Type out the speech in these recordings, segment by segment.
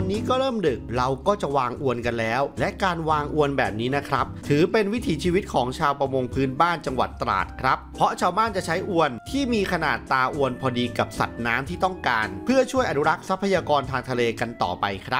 นี้ก็เริ่มดึกเราก็จะวางอวนกันแล้วและการวางอวนแบบนี้นะครับถือเป็นวิถีชีวิตของชาวประมงพื้นบ้านจังหวัดตราดครับเพราะชาวบ้านจะใช้อวนที่มีขนาดตาอวนพอดีกับสัตว์น้ำที่ต้องการเพื่อช่วยอนุรักษ์ทรัพยากรทางทะเลกันต่อไปครับ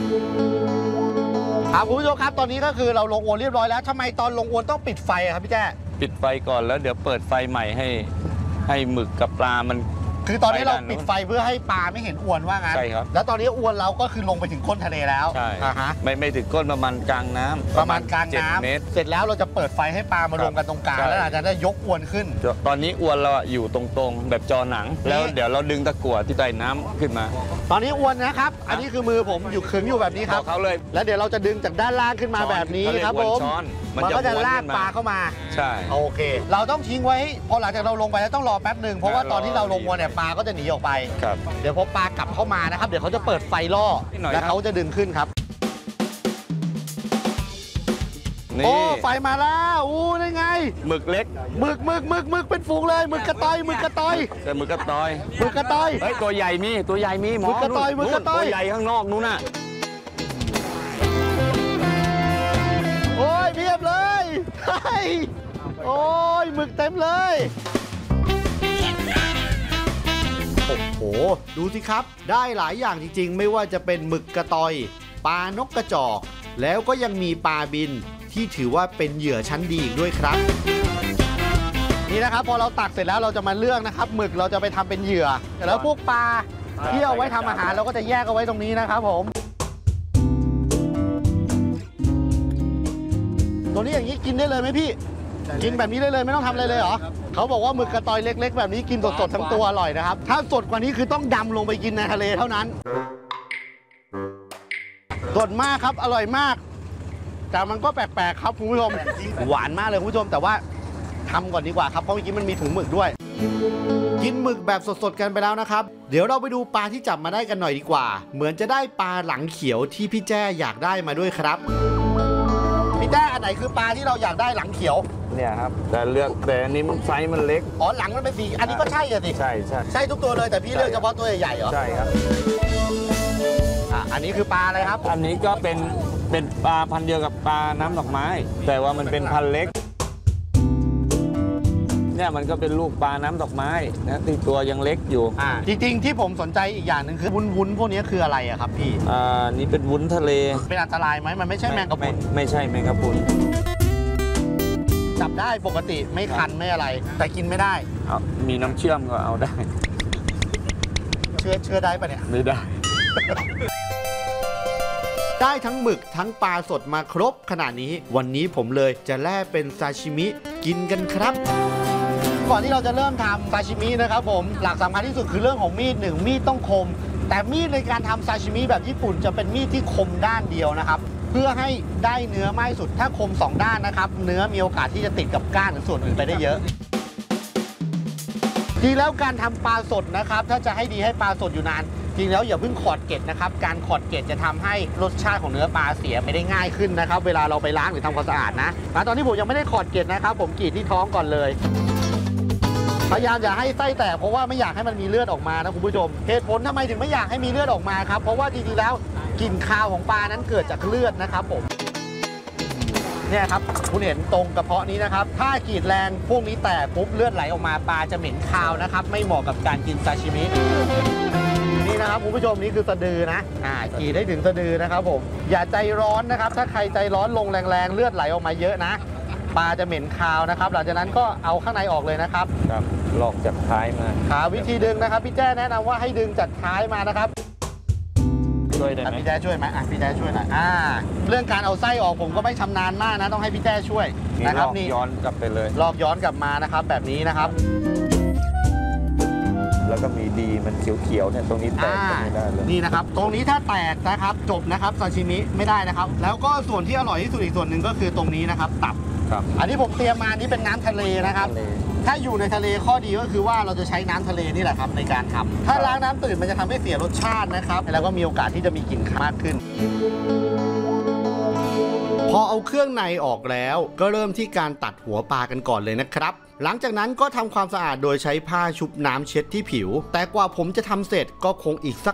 คุณผู้ชมครับตอนนี้ก็คือเราลงอวนเรียบร้อยแล้วทำไมตอนลงอวนต้องปิดไฟครับพี่แจ้ปิดไฟก่อนแล้วเดี๋ยวเปิดไฟใหม่ให้หมึกกับปลามันคือตอนนี้เราปิดไฟเพื่อให้ปลาไม่เห็นอวนว่างั้นใช่ครับแล้วตอนนี้อวนเราก็คือลงไปถึงก้นทะเลแล้วใช่ไม่ถึงก้นประมาณกลางน้ำประมาณกลางน้ำเมตรเสร็จแล้วเราจะเปิดไฟให้ปลามาลงกันตรงกลางแล้วอาจจะได้ยกอวนขึ้นตอนนี้อวนเราอยู่ตรงๆแบบจอหนังแล้วเดี๋ยวเราดึงตะกั่วที่ใต้น้ำขึ้นมาตอนนี้อวนนะครับอันนี้คือมือผมอยู่ขึงอยู่แบบนี้ครับเขาเลยแล้วเดี๋ยวเราจะดึงจากด้านล่างขึ้นมาแบบนี้ครับผมมันก็จะลากปลาเข้ามาใช่โอเคเราต้องทิ้งไว้พอหลังจากเราลงไปแล้วต้องรอแป๊บหนึ่งเพราะว่าตอนที่เราลงอวนเนี่ยปลาก็จะหนีออกไปเดี๋ยวพอปลากลับเข้ามานะครับเดี๋ยวเขาจะเปิดไฟล่อแล้วเขาจะดึงขึ้นครับโอ้ไฟมาแล้วอู้ได้ไงหมึกเล็กหมึกเป็นฝูงเลยหมึกกระต่อยแต่หมึกกระต่อยเฮ้ยตัวใหญ่มีหมอหมึกกระต่อยตัวใหญ่ข้างนอกนู้นน่ะโอ้ยเพียบเลยโอ้ยหมึกเต็มเลยโอ้โหดูสิครับได้หลายอย่างจริงๆไม่ว่าจะเป็นหมึกกระต่อยปลานกกระจอกแล้วก็ยังมีปลาบินที่ถือว่าเป็นเหยื่อชั้นดีอีกด้วยครับนี่นะครับพอเราตักเสร็จแล้วเราจะมาเลือกนะครับหมึกเราจะไปทำเป็นเหยื่อแต่แล้วพวกปลาที่เอาไว้ทำอาหารเราก็จะแยกเอาไว้ตรงนี้นะครับผมตัวนี้อย่างนี้กินได้เลยไหมพี่กินแบบนี้ได้เลยไม่ต้องทำอะไรเลยเหรอเขาบอกว่าหมึกกระต่อยเล็กๆแบบนี้กินสดๆทั้งตัวอร่อยนะครับถ้าสดกว่านี้คือต้องดำลงไปกินในทะเลเท่านั้นสดมากครับอร่อยมากแต่มันก็แปลกๆครับคุณผู้ชมหวานมากเลยคุณผู้ชมแต่ว่าทำก่อนดีกว่าครับเพราะเมื่อกี้มันมีถุงหมึกด้วยกินหมึกแบบสดๆกันไปแล้วนะครับเดี๋ยวเราไปดูปลาที่จับมาได้กันหน่อยดีกว่าเหมือนจะได้ปลาหลังเขียวที่พี่แจ้อยากได้มาด้วยครับพี่แจ้อันไหนคือปลาที่เราอยากได้หลังเขียวเนี่ยครับแต่อันนี้มันไซส์มันเล็กอ๋อหลังมันเป็นสีอันนี้ก็ใช่สิใช่ทุกตัวเลยแต่พี่เลือกเฉพาะตัวใหญ่ๆเหรอใช่ครับอันนี้คือปลาอะไรครับอันนี้ก็เป็นปลาพันธุ์เดียวกับปลาน้ำดอกไม้แต่ว่ามันเป็นพันธุ์เล็กเนี่ยมันก็เป็นลูกปลาน้ำดอกไม้นะที่ตัวยังเล็กอยู่จริงๆที่ผมสนใจอีกอย่างหนึ่งคือวุ้นพวกนี้คืออะไรอะครับพี่นี่เป็นวุ้นทะเลเป็นอันตรายไหมมันไม่ใช่แมงกะพรุนไม่ใช่แมงกะพรุนจับได้ปกติไม่คันไม่อะไรแต่กินไม่ได้มีน้ำเชื่อมก็เอาได้เชื่อได้ปะเนี่ยไม่ได้ได้ทั้งหมึกทั้งปลาสดมาครบขนาดนี้วันนี้ผมเลยจะแล่เป็นซาชิมิกินกันครับก่อนที่เราจะเริ่มทำซาชิมินะครับผมหลักสำคัญที่สุดคือเรื่องของมีด1มีดต้องคมแต่มีดในการทำซาชิมิแบบญี่ปุ่นจะเป็นมีดที่คมด้านเดียวนะครับเพื่อให้ได้เนื้อมากที่สุดถ้าคม2ด้านนะครับเนื้อมีโอกาสที่จะติดกับก้านหรือส่วนอื่นไปได้เยอะจริงแล้วการทำปลาสดนะครับถ้าจะให้ดีให้ปลาสดอยู่นานจริงแล้วอย่าเพิ่งขอดเกล็ดนะครับการขอดเกล็ดจะทำให้รสชาติของเนื้อปลาเสียไปได้ง่ายขึ้นนะครับเวลาเราไปล้างหรือทำความสะอาดนะตอนนี้ผมยังไม่ได้ขอดเกล็ดนะครับผมกรีดที่ท้องก่อนเลยพยายามอย่าให้ไส้แตกเพราะว่าไม่อยากให้มันมีเลือดออกมานะคุณผู้ชมเหตุผลทำไมถึงไม่อยากให้มีเลือดออกมาครับเพราะว่าจริงๆแล้วกลิ่นคาวของปลานั้นเกิดจากเลือดนะครับผมเนี่ยครับคุณเห็นตรงกระเพาะนี้นะครับถ้ากรีดแรงพวกนี้แตกปุ๊บเลือดไหลออกมาปลาจะเหม็นคาวนะครับไม่เหมาะกับการกินซาชิมินี่นะครับคุณผู้ชมนี่คือสะดือนะกรีดได้ถึงสะดือนะครับผมอย่าใจร้อนนะครับถ้าใครใจร้อนลงแรงๆเลือดไหลออกมาเยอะนะปลาจะเหม็นคาวนะครับหลังจากนั้นก็เอาข้างในออกเลยนะครับลอกจากท้ายมาวิธีดึงนะครับพี่แจ้แนะนำว่าให้ดึงจากท้ายมานะครับช่วยได้ไหมพี่แจ้ช่วยไหมพี่แจ้ช่วยหน่อยเรื่องการเอาไส้ออกผมก็ไม่ชำนาญมากนะต้องให้พี่แจ้ช่วยนะครับนี่ย้อนกลับไปเลยลอกย้อนกลับมานะครับแบบนี้นะครับแล้วก็มีดีมันเขียวๆเนี่ยตรงนี้แตกไม่ได้เลยนี่นะครับตรงนี้ถ้าแตกนะครับจบนะครับซาชิมิไม่ได้นะครับแล้วก็ส่วนที่อร่อยที่สุดอีกส่วนหนึ่งก็คือตรงนี้นะครับตับอันนี้ผมเตรียมมานี่เป็นน้ำทะเลนะครับถ้าอยู่ในทะเลข้อดีก็คือว่าเราจะใช้น้ำทะเลนี่แหละครับในการทำถ้าล้างน้ำตื่นมันจะทำให้เสียรสชาตินะครับแล้วก็มีโอกาสที่จะมีกลิ่นมากขึ้นพอเอาเครื่องในออกแล้วก็เริ่มที่การตัดหัวปลากันก่อนเลยนะครับหลังจากนั้นก็ทำความสะอาดโดยใช้ผ้าชุบน้ำเช็ดที่ผิวแต่กว่าผมจะทำเสร็จก็คงอีกสัก